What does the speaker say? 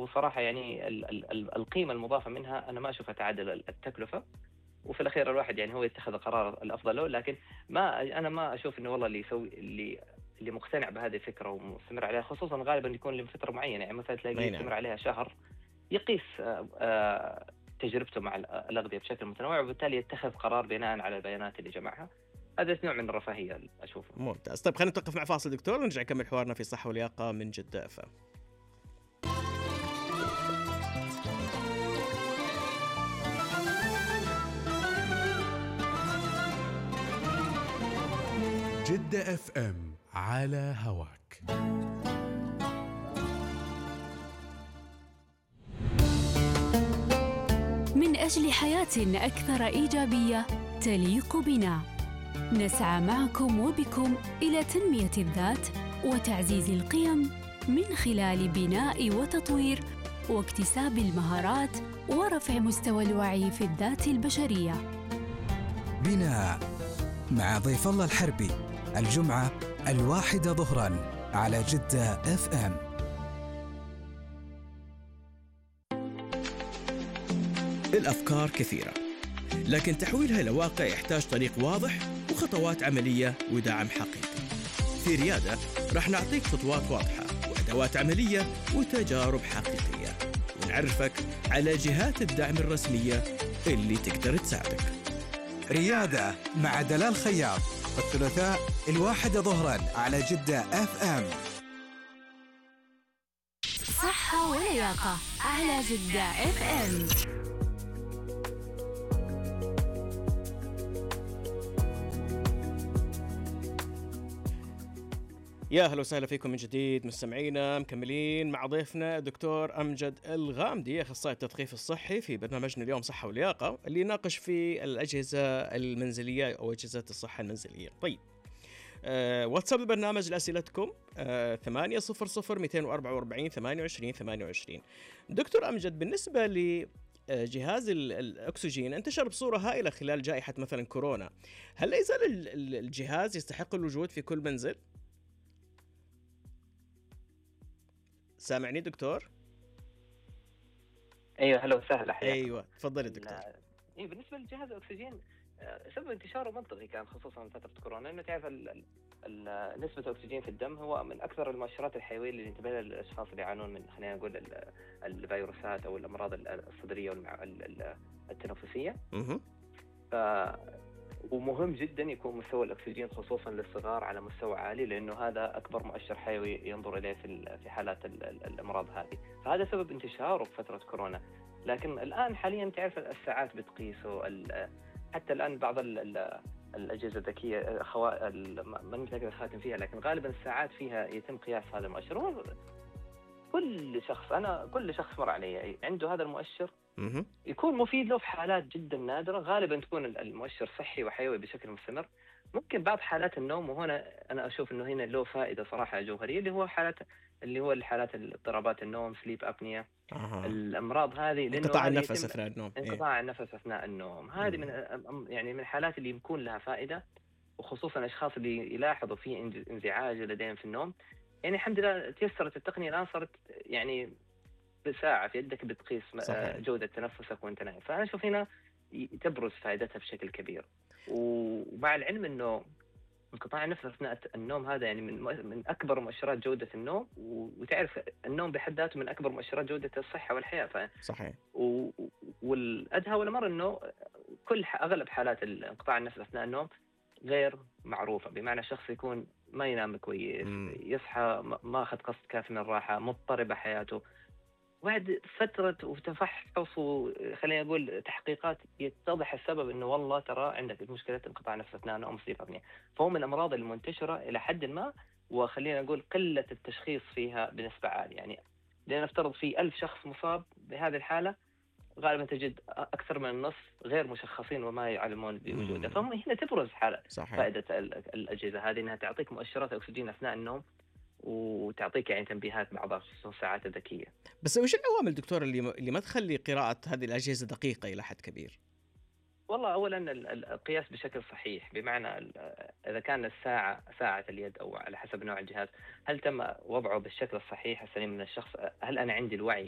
وصراحة يعني القيمة المضافة منها أنا ما أشوفها تعادل التكلفة. وفي الأخير الواحد يعني هو يتخذ القرار الأفضل له، لكن أنا ما أشوف إنه والله اللي مقتنع بهذه الفكرة ومستمر عليها، خصوصا غالبا يكون لفترة معينة، يعني مثلا تلاقيه أي نعم. يستمر عليها شهر، يقيس تجربته مع الأغذية بشكل متنوع، وبالتالي يتخذ قرار بناء على البيانات اللي جمعها. هذا نوع من الرفاهية اللي أشوفه. ممتاز. طيب خلينا نتوقف مع فاصل دكتور، ونرجع نكمل حوارنا في صحة ولياقة من جدة FM. جدة FM على هواك. من أجل حياة أكثر إيجابية تليق بنا، نسعى معكم وبكم إلى تنمية الذات وتعزيز القيم من خلال بناء وتطوير واكتساب المهارات ورفع مستوى الوعي في الذات البشرية. بناء مع ضيف الله الحربي الجمعة 1 ظهراً على جدة FM. الأفكار كثيرة، لكن تحويلها إلى واقع يحتاج طريق واضح وخطوات عملية ودعم حقيقي. في ريادة راح نعطيك خطوات واضحة وأدوات عملية وتجارب حقيقية، ونعرفك على جهات الدعم الرسمية اللي تقدر تساعدك. ريادة مع دلال خياط، الثلاثاء 1 ظهراً على جدة FM. صحة ولياقة على جدة FM. يا هلا وسهلا فيكم من جديد مستمعينا، مكملين مع ضيفنا دكتور أمجد الغامدي، أخصائي التثقيف الصحي، في برنامجنا اليوم صحة ولياقة، اللي يناقش في الأجهزة المنزلية أو أجهزة الصحة المنزلية. طيب واتساب البرنامج لأسئلتكم 800-244-28-28. دكتور أمجد، بالنسبة لجهاز الأكسجين انتشر بصورة هائلة خلال جائحة مثلا كورونا، هل لا يزال الجهاز يستحق الوجود في كل منزل؟ سامعني دكتور؟ أيوة هلا وسهلا، حياك. أيوة تفضلي دكتور. بالنسبة لجهاز الأكسجين سبب انتشاره منطقي كان، خصوصا من فترة كورونا، لأنه تعرف نسبة الأكسجين في الدم هو من أكثر المؤشرات الحيوية اللي ينتبه لها الأشخاص اللي يعانون من، خلينا نقول، الفيروسات أو الأمراض الصدرية والتنفسية. ومهم جدا يكون مستوى الأكسجين خصوصا للصغار على مستوى عالي، لأنه هذا أكبر مؤشر حيوي ينظر إليه في حالات الأمراض هذه. فهذا سبب انتشاره في فترة كورونا. لكن الآن حاليا تعرف الساعات بتقيسه، حتى الآن بعض الأجهزة الذكية ما نتلاقي الخاتم فيها، لكن غالبا الساعات فيها يتم قياس هذا المؤشر. كل شخص مر عليه عنده هذا المؤشر يكون مفيد له في حالات جدا نادرة، غالبا تكون المؤشر صحي وحيوي بشكل مستمر. ممكن بعض حالات النوم، وهنا أنا أشوف إنه هنا له فائدة صراحة جوهرية، اللي هو الحالات اضطرابات النوم، سليب أبنيا، الأمراض هذه، انقطاع النفس أثناء النوم. انقطاع النفس أثناء النوم، هذه من الحالات اللي يكون لها فائدة، وخصوصا الأشخاص اللي يلاحظوا فيه انزعاج لديهم في النوم. يعني الحمد لله تيسرت التقنية الآن، صارت يعني بساعة في يدك بتقيس جودة تنفسك وانت نايم. فأنا أشوف هنا تبرز فائدتها بشكل كبير. ومع العلم أنه انقطاع النفس أثناء النوم هذا يعني من أكبر مؤشرات جودة النوم، وتعرف النوم بحد ذاته من أكبر مؤشرات جودة الصحة والحياة. صحيح. والأدهى والأمر أنه أغلب حالات انقطاع النفس أثناء النوم غير معروفة، بمعنى الشخص يكون ما ينام كويس، يصحى ما أخذ قسط كافي من الراحة، مضطربة حياته. بعد فترة وتفحص وخلينا نقول تحقيقات يتضح السبب إنه والله ترى عندك مشكلة انقطاع نفس أثناء النوم، سليب أبنيا. فهو من الأمراض المنتشرة إلى حد ما، وخلينا نقول قلة التشخيص فيها بنسبة عالية. يعني لنفترض في 1000 شخص مصاب بهذه الحالة، غالبا تجد أكثر من النصف غير مشخصين وما يعلمون بوجوده. فهم هنا تبرز حالة فائدة الأجهزة هذه، إنها تعطيك مؤشرات أكسجين أثناء النوم، وتعطيك يعني تنبيهات بعضها خصوصا الساعات الذكية. بس وش العوامل دكتور اللي ما تخلي قراءة هذه الأجهزة دقيقة إلى حد كبير؟ والله أولا القياس بشكل صحيح، بمعنى إذا كان ساعة اليد أو على حسب نوع الجهاز، هل تم وضعه بالشكل الصحيح السليم من الشخص؟ هل أنا عندي الوعي